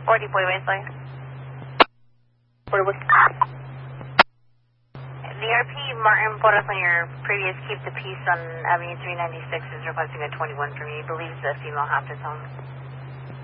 40 Boy Wayside. The RP Martin Porras on your previous Keep the Peace on Avenue 396 is requesting a 21 from you. He believes the female half is home.